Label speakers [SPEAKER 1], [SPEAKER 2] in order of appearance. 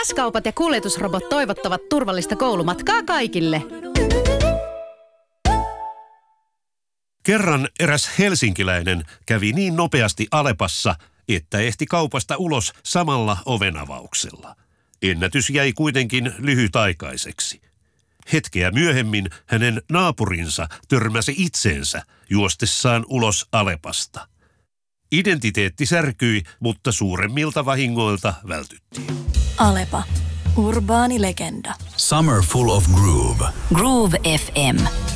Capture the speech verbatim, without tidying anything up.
[SPEAKER 1] S-kaupat ja kuljetusrobot toivottavat turvallista koulumatkaa kaikille.
[SPEAKER 2] Kerran eräs helsinkiläinen kävi niin nopeasti Alepassa, että ehti kaupasta ulos samalla ovenavauksella. Ennätys jäi kuitenkin lyhytaikaiseksi. Hetkeä myöhemmin hänen naapurinsa törmäsi itseensä juostessaan ulos Alepasta. Identiteetti särkyi, mutta suuremmilta vahingoilta vältyttiin.
[SPEAKER 3] Alepa. Urbaani legenda.
[SPEAKER 4] Summer full of groove.
[SPEAKER 5] Groove F M.